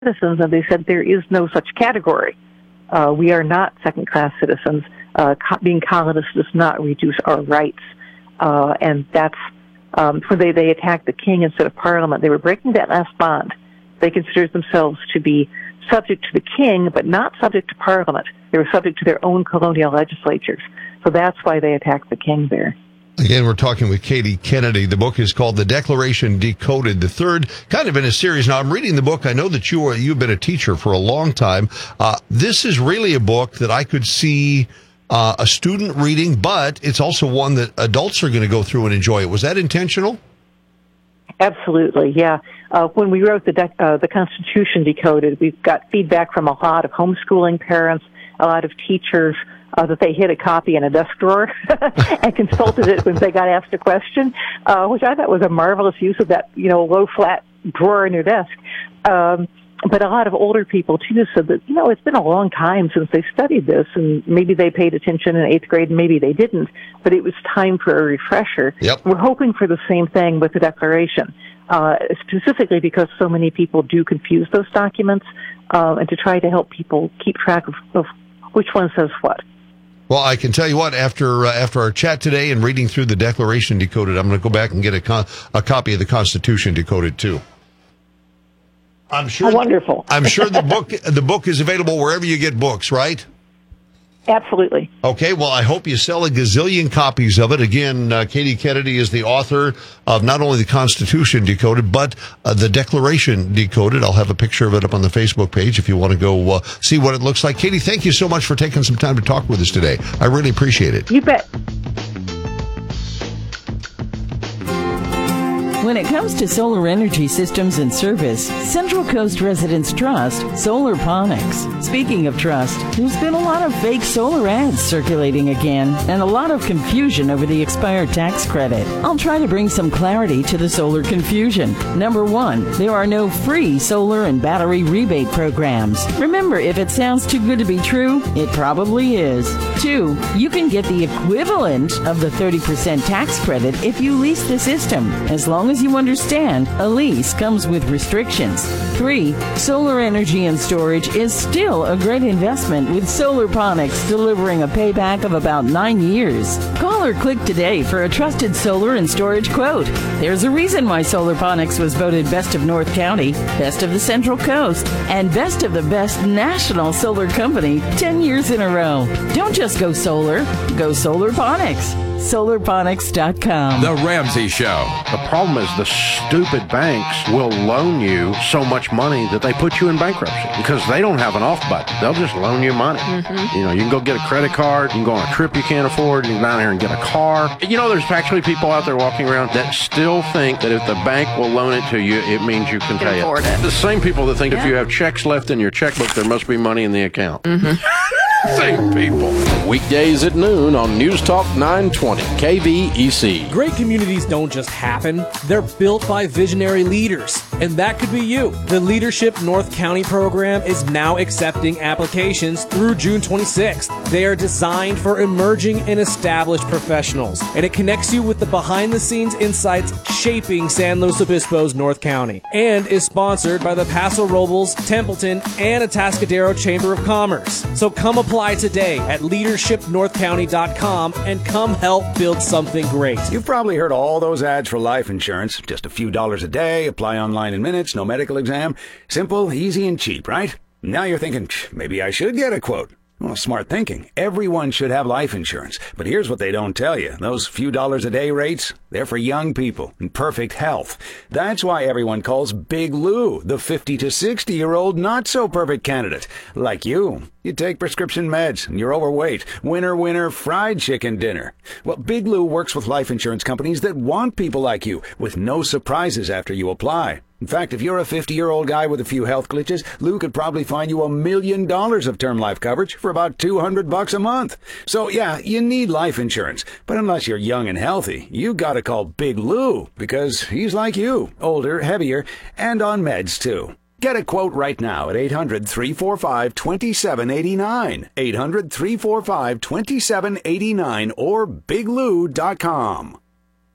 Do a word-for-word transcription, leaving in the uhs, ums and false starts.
citizens, and they said there is no such category. Uh, we are not second-class citizens. Uh, co- being colonists does not reduce our rights. Uh, and that's um, when they, they attacked the king instead of Parliament. They were breaking that last bond. They considered themselves to be subject to the king, but not subject to Parliament. They were subject to their own colonial legislatures. So that's why they attacked the king there. Again, we're talking with Katie Kennedy. The book is called The Declaration Decoded, the third kind of in a series. Now, I'm reading the book. I know that you are, you've been a teacher for a long time. Uh, this is really a book that I could see uh, a student reading, but it's also one that adults are going to go through and enjoy. Was that intentional? Absolutely, yeah. Uh, when we wrote the de- uh, the Constitution Decoded, we've got feedback from a lot of homeschooling parents, a lot of teachers, uh, that they hid a copy in a desk drawer and consulted it when they got asked a question, uh, which I thought was a marvelous use of that, you know, low, flat drawer in your desk. Um, but a lot of older people, too, said that, you know, it's been a long time since they studied this, and maybe they paid attention in eighth grade and maybe they didn't, but it was time for a refresher. Yep. We're hoping for the same thing with the Declaration, uh, specifically because so many people do confuse those documents, uh, and to try to help people keep track of, of which one says what. Well, I can tell you what, after uh, after our chat today and reading through the Declaration Decoded, I'm going to go back and get a, con- a copy of the Constitution Decoded, too. I'm sure. Oh, wonderful. I'm sure the book the book is available wherever you get books, right? Absolutely. Okay, well, I hope you sell a gazillion copies of it. Again, uh, Katie Kennedy is the author of not only the Constitution Decoded, but uh, the Declaration Decoded. I'll have a picture of it up on the Facebook page if you want to go uh, see what it looks like. Katie, thank you so much for taking some time to talk with us today. I really appreciate it. You bet. When it comes to solar energy systems and service, Central Coast Residents trust Solarponics. Speaking of trust, there's been a lot of fake solar ads circulating again, and a lot of confusion over the expired tax credit. I'll try to bring some clarity to the solar confusion. Number one, there are no free solar and battery rebate programs. Remember, if it sounds too good to be true, it probably is. Two, you can get the equivalent of the thirty percent tax credit if you lease the system, as long as you understand, a lease comes with restrictions. Three, solar energy and storage is still a great investment with Solarponics delivering a payback of about nine years. Call or click today for a trusted solar and storage quote. There's a reason why Solarponics was voted Best of North County, Best of the Central Coast, and Best of the Best National Solar Company ten years in a row. Don't just go solar, go Solarponics. Solarponics dot com. The Ramsey Show. The problem is the stupid banks will loan you so much money that they put you in bankruptcy because they don't have an off button. They'll just loan you money. Mm-hmm. You know, you can go get a credit card, you can go on a trip you can't afford, you can go down here and get a car. You know, there's actually people out there walking around that still think that if the bank will loan it to you, it means you can, can pay afford it. it. The same people that think yeah. if you have checks left in your checkbook, there must be money in the account. Mm-hmm. Same people. Weekdays at noon on News Talk nine twenty K V E C. Great communities don't just happen. They're built by visionary leaders. And that could be you. The Leadership North County program is now accepting applications through June twenty-sixth. They are designed for emerging and established professionals. And it connects you with the behind-the-scenes insights shaping San Luis Obispo's North County. And is sponsored by the Paso Robles, Templeton, and Atascadero Chamber of Commerce. So come apply today at leadership north county dot com and come help build something great. You've probably heard all those ads for life insurance. Just a few dollars a day, apply online in minutes, no medical exam. Simple, easy, and cheap, right? Now you're thinking, maybe I should get a quote. Well, smart thinking. Everyone should have life insurance. But here's what they don't tell you. Those few dollars a day rates, they're for young people in perfect health. That's why everyone calls Big Lou the fifty to sixty-year-old not-so-perfect candidate. Like you. You take prescription meds, and you're overweight. Winner, winner, fried chicken dinner. Well, Big Lou works with life insurance companies that want people like you, with no surprises after you apply. In fact, if you're a fifty-year-old guy with a few health glitches, Lou could probably find you a million dollars of term life coverage for about two hundred bucks a month. So, yeah, you need life insurance. But unless you're young and healthy, you gotta call Big Lou, because he's like you, older, heavier, and on meds, too. Get a quote right now at eight hundred, three four five, two seven eight nine, eight hundred, three four five, two seven eight nine, or big lou dot com.